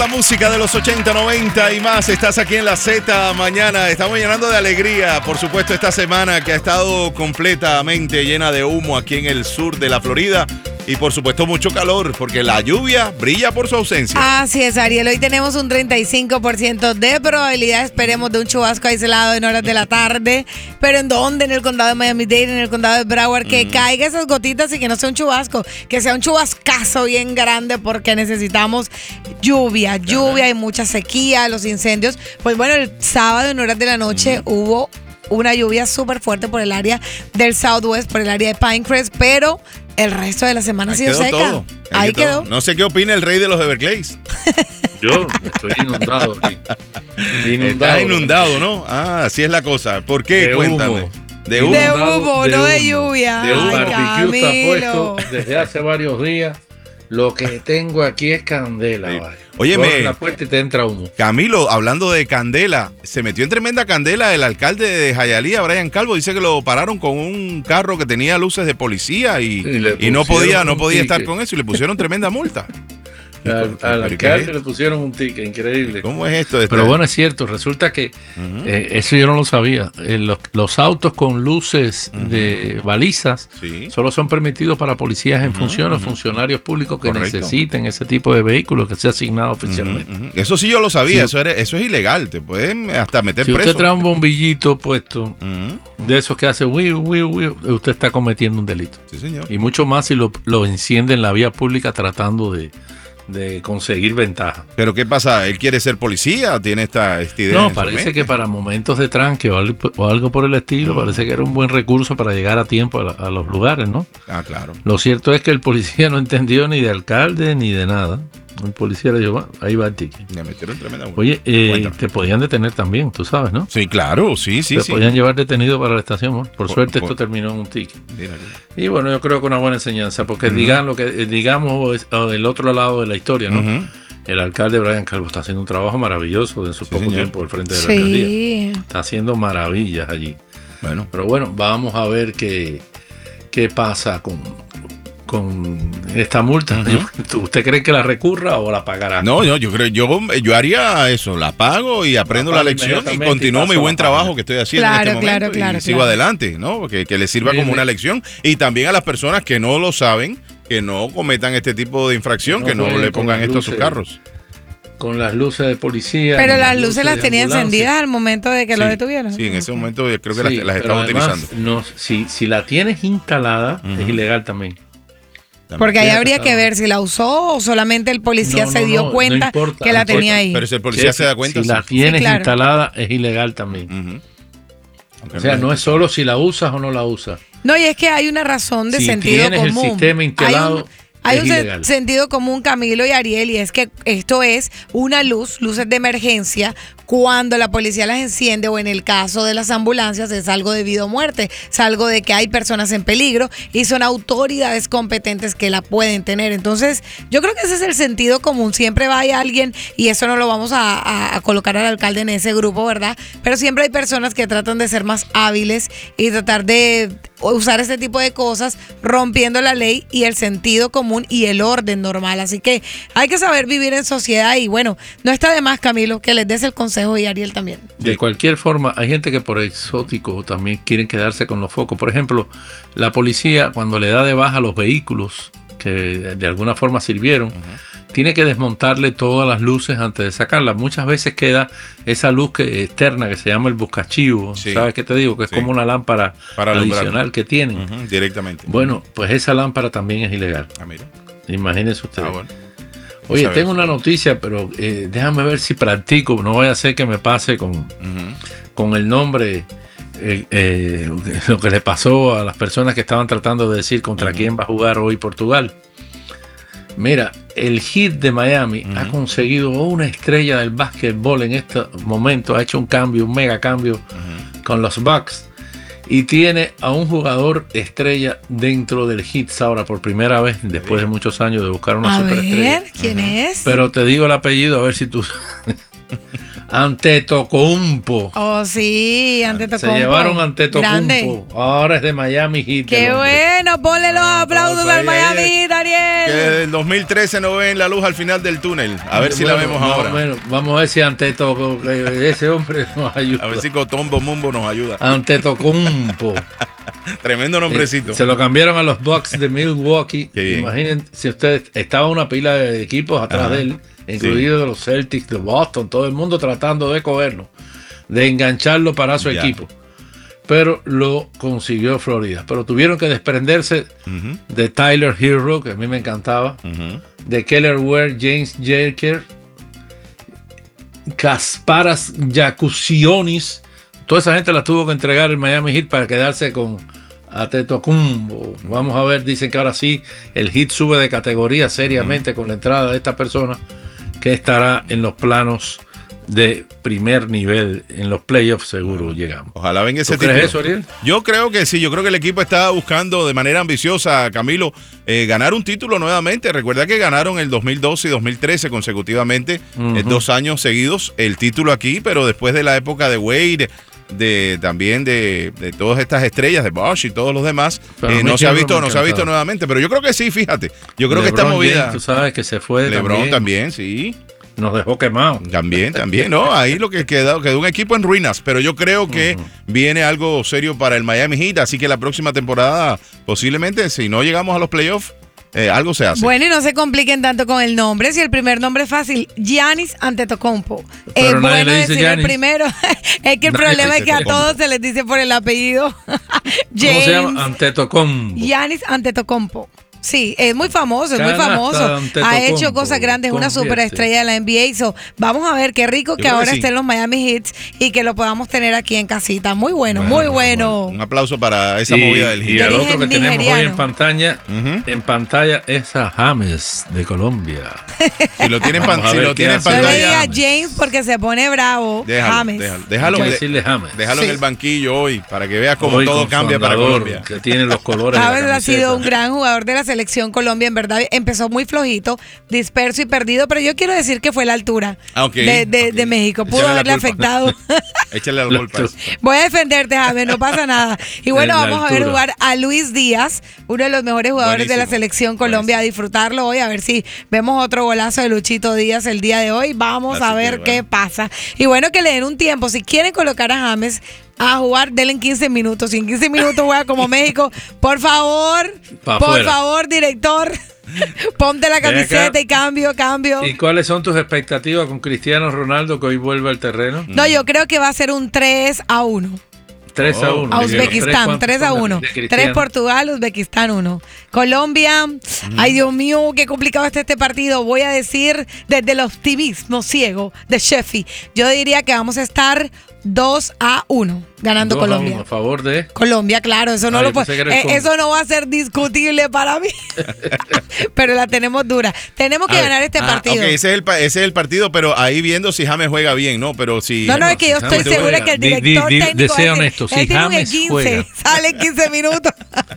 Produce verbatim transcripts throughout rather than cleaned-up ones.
música de los ochenta, noventa y más. Estás aquí en la Z mañana. Estamos llenando de alegría, por supuesto, esta semana que ha estado completamente llena de humo aquí en el sur de la Florida. Y por supuesto mucho calor, porque la lluvia brilla por su ausencia. Así es, Ariel. Hoy tenemos un treinta y cinco por ciento de probabilidad, esperemos, de un chubasco aislado en horas de la tarde. Pero ¿en dónde? En el condado de Miami-Dade, en el condado de Broward. Que mm. caiga esas gotitas y que no sea un chubasco, que sea un chubascazo bien grande, porque necesitamos lluvia, lluvia Ajá. y mucha sequía, los incendios. Pues bueno, el sábado en horas de la noche mm. hubo una lluvia súper fuerte por el área del Southwest, por el área de Pinecrest, pero el resto de la semana Ahí ha sido quedó seca. Todo. Ahí, Ahí quedó. quedó. No sé qué opina el rey de los Everglades. Yo estoy inundado aquí. Inundado. Estás inundado, ¿no? Ah, así es la cosa. ¿Por qué? De Cuéntame. Humo. De humo. De humo, de no de humo. lluvia. De humo. Ay, El barbecue está Camilo. puesto desde hace varios días. Lo que tengo aquí es candela. Sí. Vale. Óyeme, Corre la puerta y te entra humo. Camilo, hablando de candela, se metió en tremenda candela el alcalde de Hialeah, Brian Calvo. Dice que lo pararon con un carro que tenía luces de policía y, y, y no podía, no un podía ticket. estar con eso y le pusieron tremenda multa. Al, al alcalde le pusieron un ticket, increíble. ¿Cómo es esto? De Pero estar? bueno, es cierto, resulta que Uh-huh. eh, eso yo no lo sabía. Eh, los, los autos con luces uh-huh. de balizas sí. solo son permitidos para policías en Uh-huh, función o uh-huh. funcionarios públicos que Correcto. necesiten ese tipo de vehículos que sea asignado oficialmente. Uh-huh, uh-huh. Eso sí yo lo sabía, Sí. eso, era, eso es ilegal, te pueden hasta meter Si preso. usted trae un bombillito puesto Uh-huh. de esos que hace wiu, wiu, wiu, usted está cometiendo un delito. Sí, señor. Y mucho más si lo, lo enciende en la vía pública tratando de, de conseguir ventaja. Pero ¿qué pasa? ¿Él quiere ser policía? ¿Tiene esta, esta idea? No, en su parece mente? que para momentos de tranque o algo, o algo por el estilo, Mm. parece que era un buen recurso para llegar a tiempo a, la- a los lugares, ¿no? Ah, claro. Lo cierto es que el policía no entendió ni de alcalde ni de nada. El policía le dijo, "Va, ahí va el ticket". Le metieron tremenda multa. Oye, eh, Cuéntame. te podían detener también, tú sabes, ¿no? Sí, claro, sí, sí, te sí. podían llevar detenido para la estación. ¿no? Por, Por- suerte por- esto terminó en un ticket. Mira, Y bueno, yo creo que una buena enseñanza, porque Ujú. digan lo que eh, digamos es, o del otro lado de la historia, ¿no? Ujú. El alcalde Brian Calvo está haciendo un trabajo maravilloso en su Sí, poco señor. tiempo al frente de la alcaldía. Sí. Está haciendo maravillas allí. Bueno, Pero bueno, vamos a ver qué, qué pasa con, con esta multa. Ujú. ¿Usted cree que la recurra o la pagará? no, yo, yo creo, yo, yo haría eso, la pago y aprendo La la, pago lección y inmediatamente continúo y mi paso buen la página. trabajo que estoy haciendo Claro, en este momento claro, claro, y sigo claro. adelante, ¿no? Que, que les sirva Bien, como una bien. lección y también a las personas que no lo saben, que no cometan este tipo de infracción, No que no jueguen le con pongan las esto a sus luces. carros. Con las luces de policía. Pero con las luces las de tenía ambulancia. encendidas al momento de que lo Sí, detuvieron. Sí, en ese momento yo creo que Sí, las, las pero estaba además, utilizando. no, si, si la tienes instalada, Ujú. es ilegal también. Porque ahí Fíjate, habría que ¿sabes? ver si la usó o solamente el policía No, se no, dio no, no cuenta importa, que no la importa. tenía ahí. Pero si el policía Si- se da cuenta, Si la sí. tienes Sí, claro. instalada, es ilegal también. Ujú. Aunque O sea, no- no es solo si la usas o no la usas. No, y es que hay una razón de Si sentido tienes el común. sistema instalado, hay un, hay es un se- ilegal. sentido común, Camilo y Ariel, y es que esto es una luz, luces de emergencia, cuando la policía las enciende o en el caso de las ambulancias es algo de vida o muerte, es algo de que hay personas en peligro y son autoridades competentes que la pueden tener. Entonces, yo creo que ese es el sentido común. Siempre va a alguien, y eso no lo vamos a, a- a colocar al alcalde en ese grupo, ¿verdad? Pero siempre hay personas que tratan de ser más hábiles y tratar de usar este tipo de cosas, rompiendo la ley y el sentido común y el orden normal. Así que hay que saber vivir en sociedad y bueno, no está de más, Camilo, que les des el consejo y Ariel también. De cualquier forma, hay gente que por exótico también quieren quedarse con los focos. Por ejemplo, la policía cuando le da de baja los vehículos que de alguna forma sirvieron, uh-huh. tiene que desmontarle todas las luces antes de sacarlas. Muchas veces queda esa luz que, externa que se llama el buscachivo. Sí. ¿Sabes qué te digo? Que es Sí. como una lámpara Para adicional alumbrar. que tienen. Ujú, directamente. Bueno, pues esa lámpara también es ilegal. Ah, mira. Imagínense ustedes. Ah, bueno. Oye, Saber. tengo una noticia, pero eh, déjame ver si practico. No vaya a ser que me pase con, Ujú. con el nombre, eh, eh, lo que le pasó a las personas que estaban tratando de decir contra Ujú. quién va a jugar hoy Portugal. Mira, el Heat de Miami Ujú. ha conseguido una estrella del básquetbol en este momento. Ha hecho un cambio, un mega cambio Ujú. con los Bucks. Y tiene a un jugador estrella dentro del Heat ahora por primera vez, después de muchos años de buscar una A superestrella. ver, ¿quién es? Pero te digo el apellido, a ver si tú... Antetokounmpo. Oh, sí, Antetokounmpo. Se llevaron Antetokounmpo. Grande. Ahora es de Miami Heat. Qué bueno, ponle los aplausos aplausos al ahí, Miami ahí. Heat, Ariel. Que desde el dos mil trece no ven la luz al final del túnel. A ver si Bueno, la vemos más o ahora. menos. Vamos a ver si Antetokounmpo, ese hombre nos ayuda. A ver si Cotombo Mumbo nos ayuda. Antetokounmpo. Tremendo nombrecito. Eh, Se lo cambiaron a los Bucks de Milwaukee. Qué bien. Imaginen si ustedes, estaba una pila de equipos atrás Ajá. de él, incluidos los Celtics de Boston, todo el mundo tratando de cogerlo, de engancharlo para su Ya. equipo. Pero lo consiguió Florida. Pero tuvieron que desprenderse Ujú, de Tyler Hero, que a mí me encantaba, ujú. de Keller Ware, James Jerker, Kasparas Jakusionis. Toda esa gente la tuvo que entregar el Miami Heat para quedarse con Antetokounmpo. Vamos a ver, dicen que ahora sí el Heat sube de categoría seriamente con la entrada de esta persona que estará en los planos de primer nivel. En los playoffs seguro llegamos. Ojalá venga ese ¿Tú crees título. eso, Ariel? Yo creo que sí, yo creo que el equipo está buscando de manera ambiciosa, Camilo, eh, ganar un título nuevamente. Recuerda que ganaron el dos mil doce y dos mil trece consecutivamente, Ujú. eh, dos años seguidos, el título aquí, pero después de la época de Wade, de también de, de todas estas estrellas, de Bosch y todos los demás, Pero a eh, mí no se ha siempre visto, me no se ha visto encantaba. nuevamente. Pero yo creo que sí, fíjate. Yo creo que LeBron está movida. James, tú sabes que se fue LeBron también. también, sí. Nos dejó quemados. También, también, ¿no? Ahí lo que quedó, quedó un equipo en ruinas, pero yo creo que Ujú. viene algo serio para el Miami Heat, así que la próxima temporada, posiblemente, si no llegamos a los playoffs, eh, algo se hace. Bueno, y no se compliquen tanto con el nombre. Si el primer nombre es fácil, Giannis Antetokounmpo. Pero Es nadie bueno le dice decir el Giannis. primero. Es que el Nadie problema le es que a dice todos se les dice por el apellido. ¿Cómo se llama? James Antetokounmpo. Giannis Antetokounmpo. Sí, es muy famoso, es muy Canasta famoso. Ha Antetokounmpo, hecho cosas grandes, es una convierte. superestrella de la N B A. So, vamos a ver qué rico Yo que creo que ahora sí. estén los Miami Heat y que lo podamos tener aquí en casita. Muy bueno, Bueno, muy bueno, bueno. Un aplauso para esa Y, movida del y Heat. el Yo otro dije que tenemos hoy nigeriano. en pantalla, Ujú. en pantalla es a James de Colombia. Si lo tienen, Vamos a si ver lo qué tienen en hace. No le pantalla, diga James porque se pone bravo. déjalo, James. déjalo, déjalo, Hay que de- decirle James. déjalo Sí. en el banquillo hoy, para que veas cómo Hoy todo con cambia su para andador, Colombia. que tiene los colores de James la ha sido camiseta. un gran jugador de la selección Colombia, en verdad. Empezó muy flojito, disperso y perdido, pero yo quiero decir que fue la altura Ah, ok, de, de- ok. de México. Pudo Échale la haberle culpa. afectado. Échale la La culpa. altura. Voy a defenderte, James, no pasa nada. Y bueno, En la vamos a ver altura. jugar a Luis Díaz, uno de los mejores jugadores de la Buenísimo, selección Colombia, a disfrutarlo hoy, a ver si vemos otro golazo de Luchito Díaz el día de hoy. Vamos Así a que, ver bueno. qué pasa. Y bueno, que le den un tiempo. Si quieren colocar a James a jugar, denle en quince minutos. Si en quince minutos juega como México, por favor, Pa' por afuera. favor, director, ponte la Ven acá. camiseta y cambio, cambio. ¿Y cuáles son tus expectativas con Cristiano Ronaldo que hoy vuelve al terreno? No, yo creo que va a ser un tres a uno. tres a uno. A ¿Y los tres Uzbekistán, cuántos tres a son de- uno. de tres Cristiano? Portugal, Uzbekistán uno. Colombia, ay Dios mío, qué complicado está este partido. Voy a decir desde el optimismo ciego de Sheffield. Yo diría que vamos a estar dos a uno ganando dos a Colombia. uno, a favor de... Colombia, claro, eso no Ah, lo yo pensé que puede, era el eh, Congo. eso no va a ser discutible para mí. Pero la tenemos dura. Tenemos que A ver, ganar este ah, partido. ok, ese es, el, pa- ese es el partido, pero ahí viendo si James juega bien, ¿no? Pero si... No, no, es que yo si estoy James segura juega. que el Di- di- director di- técnico de va a ser decir, honesto, él si tiene un James quince, juega. sale en quince minutos.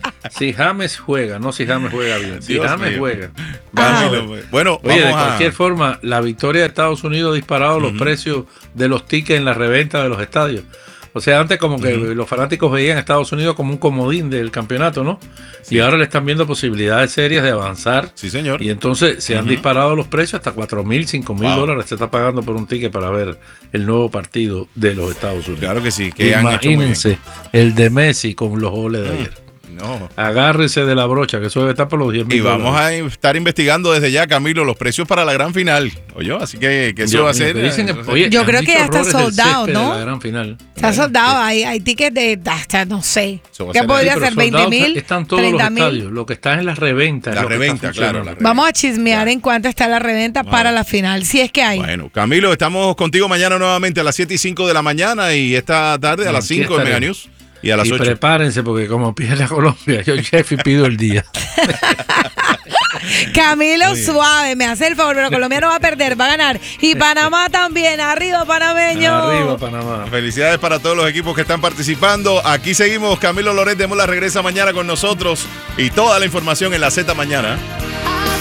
Si James juega, no si James juega bien. Si Dios James mío. juega. Ajá. Camilo, bueno, Oye, de vamos a- cualquier forma, la victoria de Estados Unidos ha disparado los precios de los tickets en la reventa de los estadios. O sea, antes como que los fanáticos veían a Estados Unidos como un comodín del campeonato, ¿no? Y ahora le están viendo posibilidades serias de avanzar. Sí, señor. Y entonces se han disparado los precios hasta cuatro mil, cinco mil Wow. dólares. Se está pagando por un ticket para ver el nuevo partido de los Estados Unidos. Claro que sí, que han hecho muy bien. Imagínense el de Messi con los goles de ayer. No. Agárrese de la brocha, que eso debe estar por los diez mil Y vamos dólares. a estar investigando desde ya, Camilo, los precios para la gran final. Oye, así que, que eso Dios va a mío, ser... que dicen que- eh, oye, Yo han creo dicho que ya está horrores del sold out, césped de ¿no? la gran final. Se ha soldado, hay, hay tickets de hasta, no sé, Eso va a ¿qué ser- podría sí, Pero ser? veinte soldados mil, están todos los treinta mil. estadios. Lo que está en las reventas. La es lo que está reventa, claro, funcionando. la reventa. Vamos a chismear en cuánto está la reventa para la final, si es que hay. Bueno, Camilo, estamos contigo mañana nuevamente a las siete y cinco de la mañana y esta tarde a las Aquí cinco en Mega estaremos. News y a las Y ocho. prepárense porque como pierde a Colombia, yo Jeffy pido el día. Camilo Suave, me hace el favor, pero Colombia no va a perder, va a ganar. Y Panamá también, arriba panameño. Arriba Panamá. Felicidades para todos los equipos que están participando. Aquí seguimos. Camilo Loret de Mola regresa mañana con nosotros y toda la información en la Z mañana.